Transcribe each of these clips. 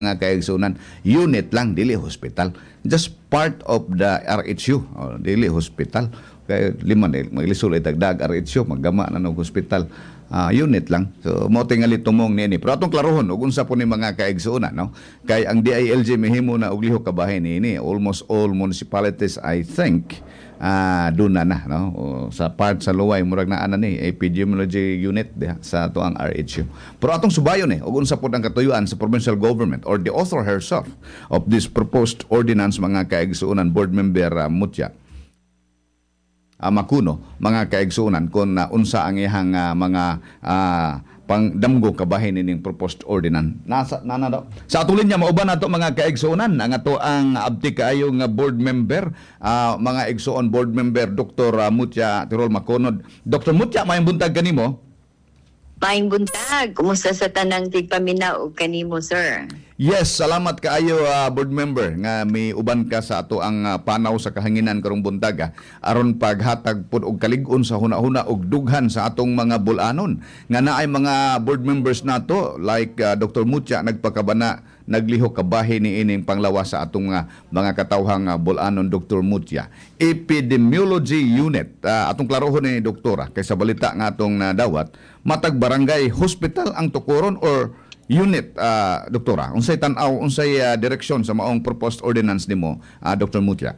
nga kaigsunan, unit lang, dili hospital. Just part of the RHU, dili hospital. Kaya lima na, maglisul ay dagdag RHU, maggama na ng hospital. Unit lang. So, mo tingali tumong nini. Pero atong klarohon, ug unsa po ni mga kaigsunan, no? Kay ang DILG mihimo na og lihok kabahin nini. Almost all municipalities, I think, doon na, no? Sa part sa Luway, murag na ni epidemiology unit sa ato ang RHU. Pero atong subayon ug unsa pod ang katuyuan sa provincial government or the author herself of this proposed ordinance, mga kaigsunan, board member Mutya Makuno, mga kaigsunan, kung unsa ang ihang mga pangdamgo kabahin ining proposed ordinance. Nana daw. Sa atulin niya mauban nato mga kaigsunan ang ato ang abti kaayo nga board member, mga igsuon board member Dr. Mutya Tirol Makunod. Dr. Mutya, may buntag kanimo? Maayong buntag. Kumusta sa tanang tigpaminaw kanimo, sir? Yes, salamat kaayo board member nga may uban ka sa ato ang panaw sa kahanginan karong buntag aron paghatag pud og kalig-on sa hunahuna og dughan sa atong mga bulanon nga naay mga board members nato like Dr. Mutya nagpakabana naglihok kabahin ni ining panglawas sa atong mga katawhang bulanon. Dr. Mutya, epidemiology unit, atong klarohon ni doktora kay sa balita nga atong nadawat matag barangay hospital ang tukuron or unit, doktora? Unsay tan-aw, unsay direksyon sa maong proposed ordinance nimo, Dr. Mutya?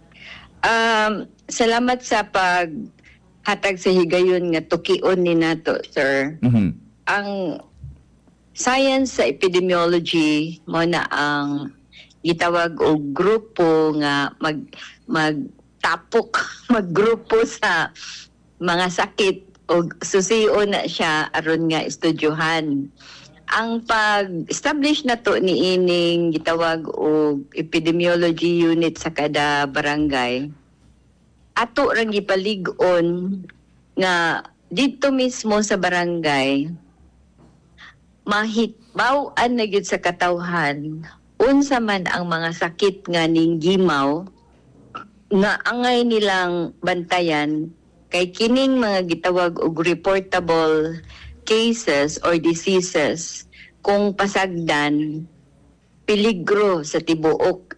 Salamat sa paghatag sa higayon nga tukion ni nato, sir. Mm-hmm. Ang science sa epidemiology mo na ang gitawag og grupo nga magtapok maggrupo sa mga sakit o susiyo na siya aron nga estudyohan. Ang pag-establish na to ni ining gitawag og epidemiology unit sa kada barangay, ato rang gipalig-on nga dito mismo sa barangay mahitbaw-an na gyud sa katawhan unsa man ang mga sakit nga ning gimaw nga angay nilang bantayan kay kining mga gitawag og reportable cases or diseases kung pasagdan peligro sa tibuok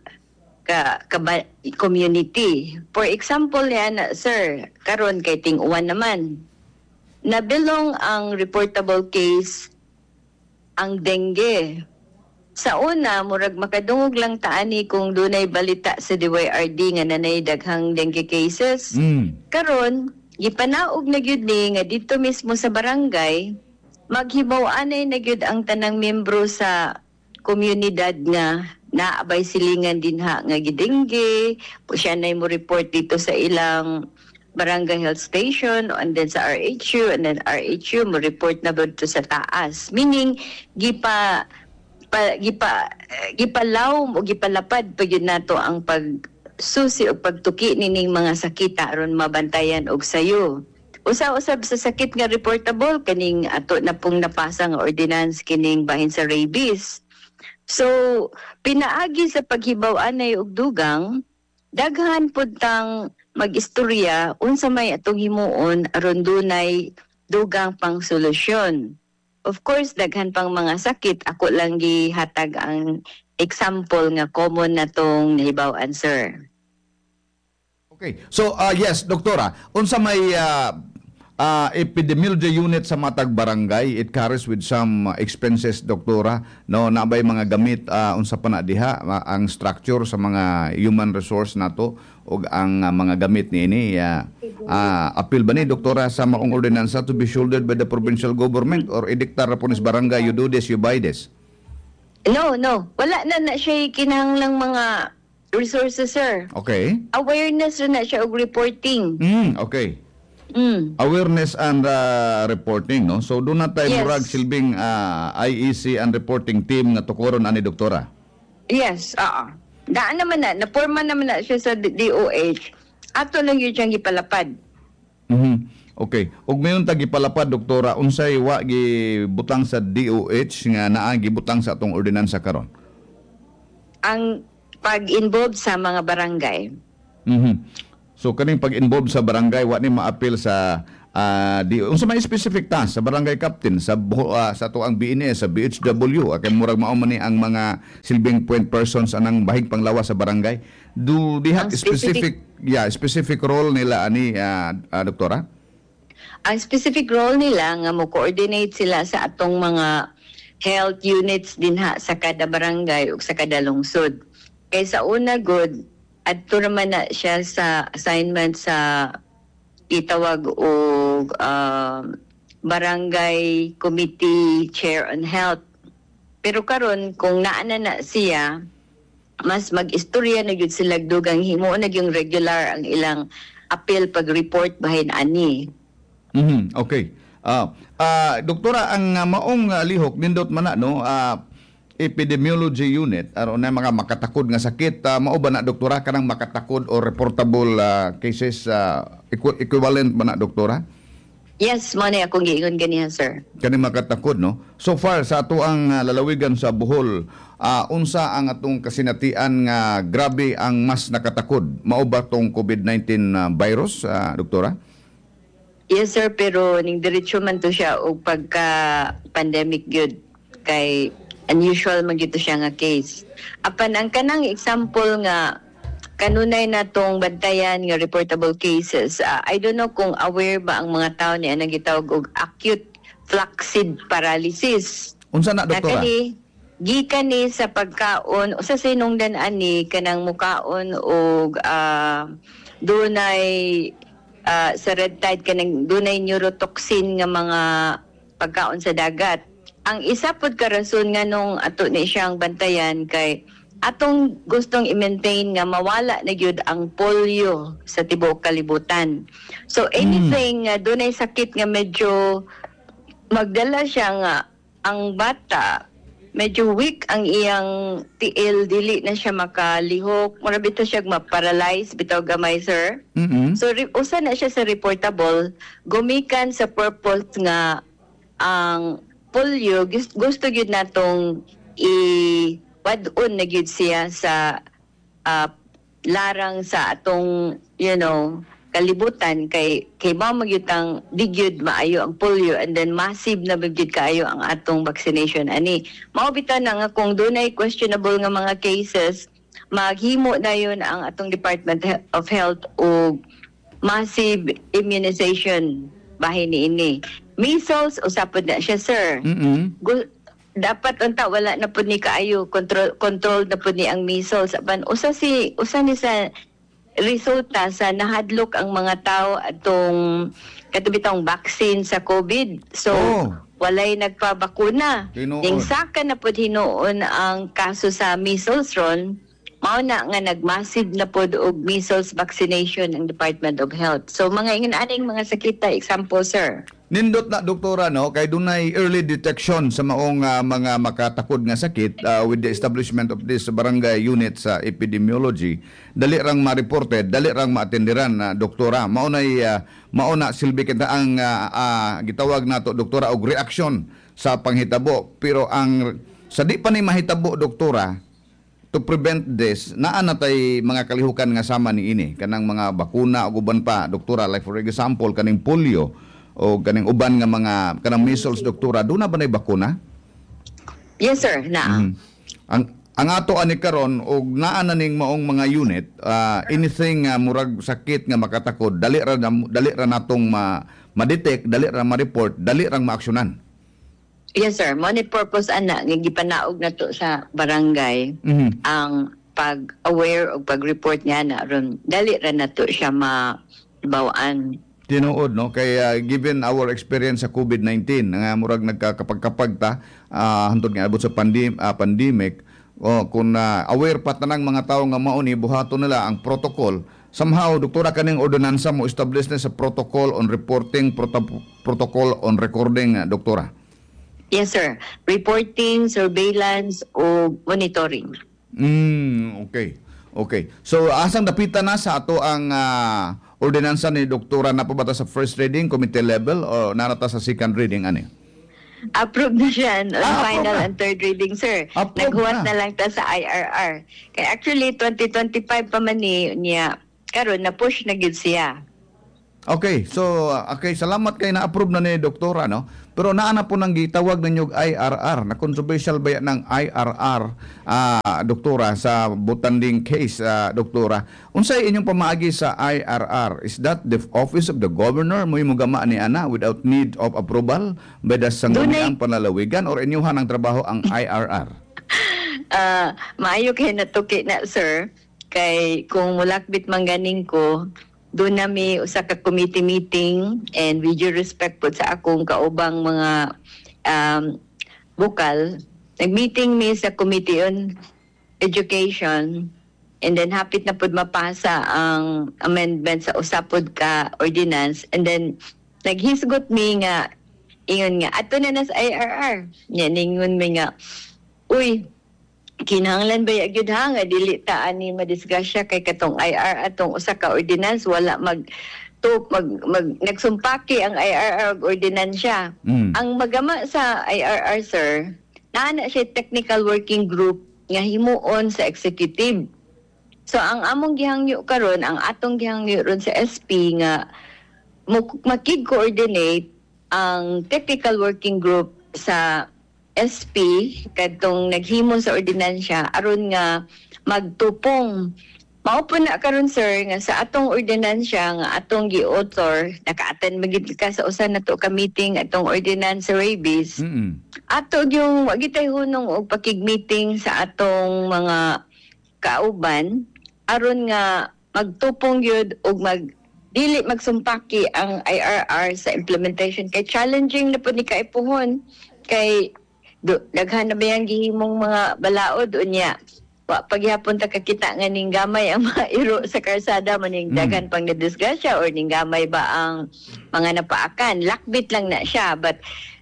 community. For example yan, sir, karon kay ting-uwan naman nabilong ang reportable case ang dengue. Sa una, murag makadungog lang taani kung dunay balita sa DYRD nga nanay daghang dengue cases. Karon gipanaog na gyud ni nga dito mismo sa barangay maghibaw-anay na gyud ang tanang miyembro sa komunidad nga naabay silingan dinha nga gidengge siya na mo report dito sa ilang barangay health station and then sa RHU and then RHU mo report na dito sa taas, meaning gipalaw o gipalapad pa gyud nato ang susi o pagtuki nining mga sakita aron mabantayan og sayo. Usa-usab sa sakit nga reportable kaning ato na pong napasa nga ordinance kining bahin sa rabies. So pinaagi sa paghibaw-anay og dugang daghan pud tang mag-istorya unsa may atong himuon aron dunay dugang pang solusyon. Of course daghan pang mga sakit, ako lang gihatag ang example nga common na tong nahibaw-an, sir. Okay. So, yes, doktora, unsa may epidemiology unit sa matag barangay, it carries with some expenses, doktora, no, nabay mga gamit, unsa pa na diha, ang structure sa mga human resource nato o ang mga gamit niini, appeal ba ni, doktora, sa maong ordinansa to be shouldered by the provincial government or ediktar po ni barangay, you do this, you buy this? No. Wala na siya kinahanglang mga resources, sir. Okay. Awareness na siya og reporting. Okay. Awareness and reporting, no? So doon na tayo murag silbing IEC and reporting team nga tukuron ani doktora. Yes, daan naman na-forma naman na siya sa DOH. Ato lang yun siyang gipalapad. Okay. Ug mayon ta gipalapad, doktora, unsay wa gibutang sa DOH nga naa gibutang sa atong ordinansa karon? Ang pag-involve sa mga barangay. So kaning pag-involve sa barangay wa ni ma-appeal sa di unsa may specific task sa barangay captain sa tuang BNS sa BHW kay murag mao man ni ang mga silbing point persons anang bahig panglawas sa barangay. Do they have Ang specific role nila ani doktora? Ang specific role nila nga mo coordinate sila sa atong mga health units dinha sa kada barangay ug sa kada lungsod. Kay sa una good adto naman na siya sa assignment sa itawag og barangay committee chair on health. Pero karon kung naana na siya, mas mag-istorya na gyud sila dugang himo na yung regular ang ilang appeal pag-report bahin ani. Okay. Doktora, ang maong lihok nindot man na no epidemiology unit aron na mga makatakod nga sakit mao ba na doktora kanang makatakod o reportable cases equivalent ba na doktora? Yes, mo na akong giingon ganiha sir. Kani makatakod no. So far sa ato ang lalawigan sa Bohol, unsa ang atong kasinatian nga grabe ang mas nakatakod? Mao ba tong COVID-19 virus, doktora? Yes sir, pero ning diretso man to siya og pagka pandemic gyud kay unusual man gyud to siya nga case. Apan ang kanang example nga kanunay na tong bantayan nga reportable cases, I don't know kung aware ba ang mga tao niya na gitawag og acute flaccid paralysis. Unsa na doktora? Gikan ni sa pagkaon o sa sinungdan ani kanang mukaon og dunay sa red tide kanang dunay neurotoxin nga mga pagkaon sa dagat. Ang isa pod ka rason nga nung ato ni siyang bantayan kay atong gustong i-maintain nga mawala na gyud ang polio sa tibuok kalibutan. So anything nga dunay sakit nga medyo magdala siya nga ang bata medyo weak ang iyang tiil, dili na siya makalihok, mura bitaw siya ma-paralyze bitaw gamay sir. So usa na siya sa reportable gumikan sa purpose nga ang polio gusto gyud natong wadon na gyud siya sa larang sa atong kalibutan kay mao magyutang digyud maayo ang polio and then massive na magyud kaayo ang atong vaccination ani. Mao bitaw na nga kung dunay questionable nga mga cases maghimo na yun ang atong Department of Health o massive immunization bahin ini. Measles usapod na siya sir. Dapat unta wala na pud ni kaayo control na pud ni ang measles apan usa ni sa resulta sa nahadlok ang mga tao atong katubitang vaccine sa COVID. So walay nagpabakuna. Ning saka na pud hinuon ang kaso sa measles ron mao na nga nagmassive na pod og measles vaccination ang Department of Health. So mga ingon-aning mga sakita example sir. Nindot na doktora no kay dunay early detection sa maong mga makatakod nga sakit with the establishment of this barangay unit sa epidemiology dali rang ma-reported dali rang ma-atenderan na doktora mao na silbi kita ang gitawag nato doktora og reaksyon sa panghitabo pero ang sa di pa ni mahitabo doktora to prevent this naa natay mga kalihukan nga sama ni ini kanang mga bakuna ug uban pa doktora like for example kaning polio o kaning uban nga mga kanang measles doktora do na ba nay bakuna? Yes sir, naa. Ang ato ani karon og naa na ning maong mga unit anything murag sakit nga makatakod dali ra natong ma-detect, dali ra ma-report, dali ra ma-aksyonan. Yes sir, mo ni purpose ana nga gipanaog nato sa barangay ang pag-aware o pag-report niya na ron dali ra nato siya mabawaan. Tinuod no kay given our experience sa COVID-19 nga murag nagkakapag-kapag ta hantod nga abot sa pandemic kung aware pa tanang mga tawo nga mao ni buhaton nila ang protocol somehow doktora kaning ordinansa mo establish na sa protocol on reporting protocol on recording doktora. Yes sir, reporting, surveillance o monitoring. Okay. So asang dapitan na sa ato ang ordinansa ni doktora na pabata sa first reading, committee level o narata sa second reading ani? Approve na siya final and third reading sir. Approve Naghuwat na lang ta sa IRR. Kaya actually 2025 pa man niya karon na push na gid siya. Okay, so okay, salamat kay na-approve na ni doktora, no? Pero naana po nang gitawag ninyo IRR, na controversial ba yan ng IRR, doktora, sa butanding case, doktora. Unsay inyong pamaagi sa IRR? Is that the office of the governor mo yung gama ni ana without need of approval by the sangguniang panlalawigan, or inyuhan ang trabaho ang IRR? Maayo kay natuki na, sir, kay kung mulakbit mangganing ko, doon nami usa ka committee meeting, and with due respect po sa akong kaubang mga bukal, nag-meeting mi sa Committee on Education, and then hapit na pod mapasa ang amendment sa usapod ka ordinance, and then naghisgot mi nga ingon nga ato na sa IRR. Nya ningon mi nga, uy, kinahanglan ba gyud ha nga dili ta ani madiskusya kay katong IR atong usa ka ordinance wala nagsumpaki ang IRR og ordinansya. Ang magama sa IRR, sir, naa siya technical working group nga himuon sa executive. So ang among gihangyo karon, ang atong gihangyo ron sa SP nga makig-coordinate ang technical working group sa SP kadtong naghimo sa ordinansya aron nga magtupong. Mao po na karon, sir, nga sa atong ordinansya nga atong gi-author, naka-attend magid ka sa usa nato ka meeting atong ordinance sa rabies. Ato yung wa gitay hunong og pakig-meeting sa atong mga kauban aron nga magtupong gyud og dili magsumpaki ang IRR sa implementation, kay challenging na po ni kaipuhon, kay daghan na ba yung gihimong mga balaod unya. Paghihapon ta kakita nga ning gamay ang mga iro sa karsada, maning daghan pang nadisgrasya or ning gamay ba ang mga napaakan. Lakbit lang na siya. But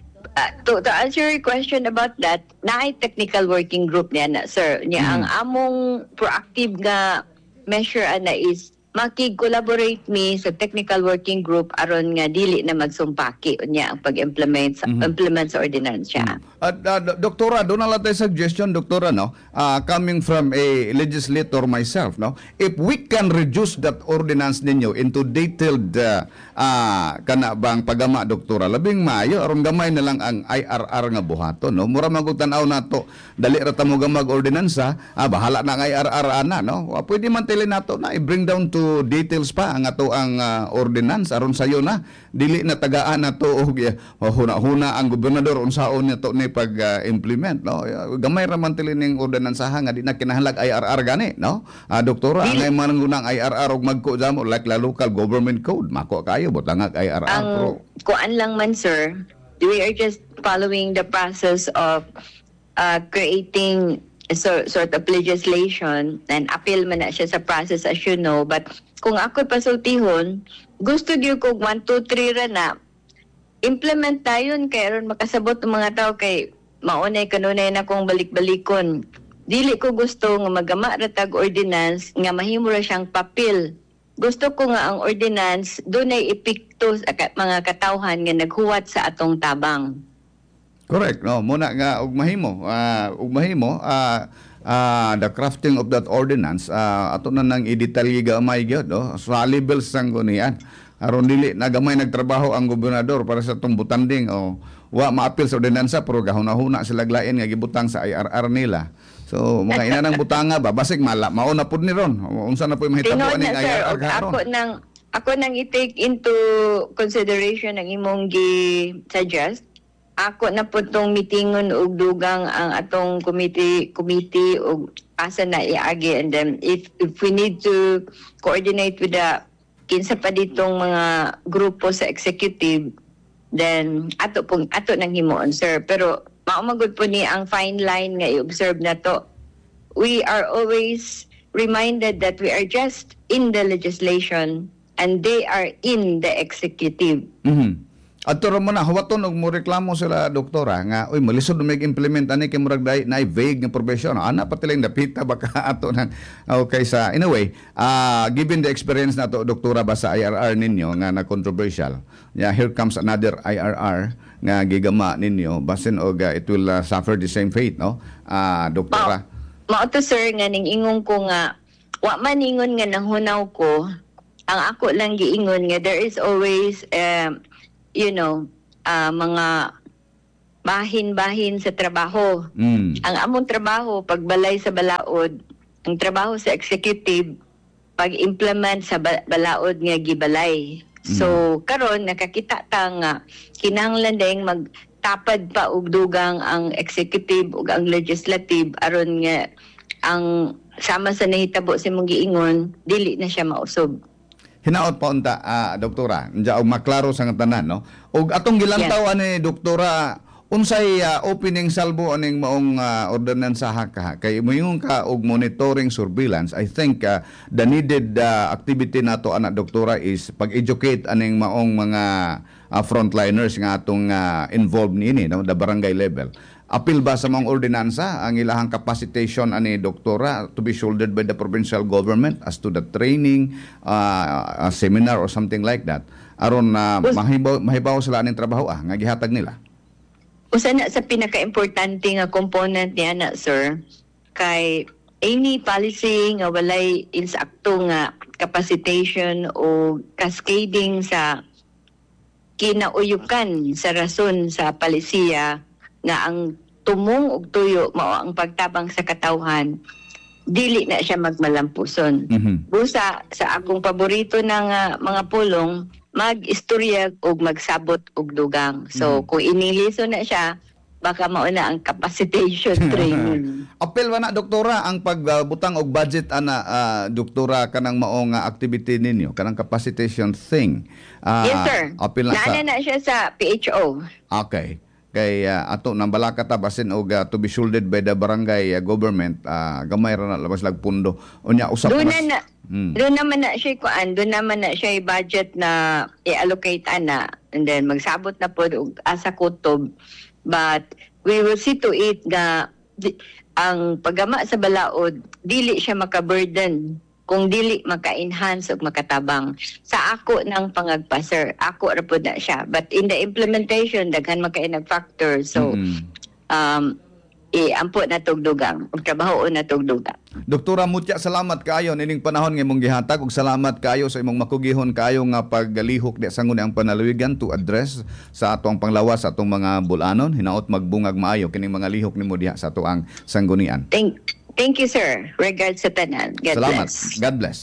to answer your question about that, naay technical working group niya na, sir. Niya ang among proactive nga measure ana is makig-collaborate mi sa technical working group aron nga dili na magsumpaki unya ang pag-implement sa ordinansya. At doktora, doon na lang tayo suggestion, doktora, no? Coming from a legislator myself, no? If we can reduce that ordinance ninyo into detailed kana bang pagama, doktora, labing maayo aron gamay na lang ang IRR nga buhaton, no? Mura magutanaw nato dali ra ta mo gamag ordinansa, bahala na ang IRR ana, no? Pwede man tili nato na i-bring down to details pa ang ato ang ordinance aron sayo na dili na tagaan nato og huna ang gobernador unsaon nato ni pag-implement, no? Gamay ra man tili ning ordinansa nga di na kinahanglan IRR gani, no? Doktora, angay man ngunang IRR og magko jamo like la local government code, mako kayo butangag IRR. Ang kuan lang man, sir, we are just following the process of creating sort of legislation, and appeal man na siya sa process, as you know. But kung ako'y pasultihon, gusto gyud ko 1, 2, 3 ra na implement tayon kay aron makasabot ng mga tao, kay maunay kanunay na kong balik-balikon. Dili ko gusto nga magama ra tag ordinance nga mahimo ra siyang papel. Gusto ko nga ang ordinance dunay epekto sa mga katawhan nga naghuwat sa atong tabang. Correct, no? Muna nga ug mahimo the crafting of that ordinance, ato na nang i-detalye gamay gyud, no? Sa levels sang gunian aron dili nagamay nagtrabaho ang gobernador para sa tong butanding o wa ma-appeal sa ordinansa pero gahuna-huna sila glain nga gibutang sa IRR nila. So mga ina nang butanga ba basig mauna pud ni ron unsa na po mahitabo ani IRR karon. Ako nang i-take into consideration ang imong gi-suggest. Ako na po itong meetingon og dugang ang atong committee og asa na iagi, and then if we need to coordinate with the kinsa pa ditong mga grupo sa executive, then ato nang himuon, sir. Pero maumagod po ni ang fine line nga i-observe na to. We are always reminded that we are just in the legislation and they are in the executive. Adto ra mo na hawaton og mo reklamo sila, doktora, nga uy malisod mig implement ani kay murag na vague nga provision ana patiling dapita baka ato nang okay sa in a way given the experience nato, doktora, ba sa IRR ninyo nga na controversial, here comes another IRR nga gigama ninyo basin og it will suffer the same fate, no? Doktora, mao to, sir, nga ning ingon ko nga wa man ingon nga nanghunaw ko ang ako lang giingon nga there is always mga bahin-bahin sa trabaho. Ang among trabaho pagbalay sa balaod, ang trabaho sa executive pag-implement sa balaod nga gibalay. So karon nakakita ta nga kinahanglan dayang magtapad pa og dugang ang executive ug ang legislative aron nga ang sama sa nahitabo sa mong giingon dili na siya mausob. Hinaot pa unta, doktora, nja og maklaro sa nga tanan, no? Og atong gilantaw ani doktora, unsay opening salvo aning maong ordinansa ka kay moingon ka og monitoring surveillance. I think the needed activity nato ana doktora is pag-educate aning maong mga frontliners nga atong involved niini, no, the barangay level. Apil ba sa mga ordinansa ang ilahang capacitation ani doktora to be shouldered by the provincial government as to the training, a seminar or something like that aron mahibaw sila aning trabaho nga gihatag nila? Usa na sa pinaka-importante nga component niya na sir kay any policy nga walay insakto nga capacitation o cascading sa kinauyukan sa rason sa palisiya nga ang tumong ug tuyo mao ang pagtabang sa katawhan dili na siya magmalampuson. Busa sa akong paborito ng mga pulong mag-istorya ug magsabot og dugang. So kung iniliso na siya baka mao na ang capacitation training. Apel ba na doktora ang pagbutang og budget ana doktora kanang maong activity ninyo kanang capacitation thing? Yes sir. Apel na siya sa PHO. Okay. Kay ato nang balaka ta basin og to be shouldered by the barangay government, gamay ra na labas lag pundo unya usap na doon naman na siya doon naman na siya budget na i-allocate ana and then magsabot na po asa kutob, but we will see to it nga ang paggama sa balaod dili siya maka-burden kung dili maka-enhance o makatabang. Sa ako ng pangagpa, sir, ako ra po na siya. But in the implementation, daghan maka-inag factor. So, ampo na tugdugang. O trabaho na tugdugang. Doktora Mutya, salamat kaayo nining panahon nga imong gihatag ug salamat kaayo sa imong makugihon kaayo nga paglihok di sangon ang panalawigan to address sa atong panglawas sa atong mga bulanon. Hinaot magbungag maayo kining mga lihok nimo diha sa atoang sanggunian. Thank you, sir. Regards sa tanan. God Salamat. bless. God bless.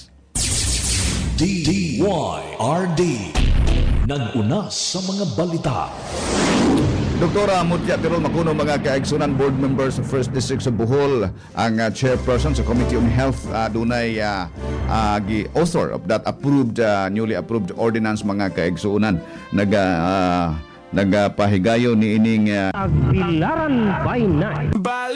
DYRD nag-unas sa mga balita. Doktora Mutya Tirol Macuno, mga kaigsunan board members sa First District sa Bohol, ang chairperson sa Committee on Health, dunay author of that newly approved ordinance, mga kaigsunan. Nagapahigayo ni ining Agbilaran by night.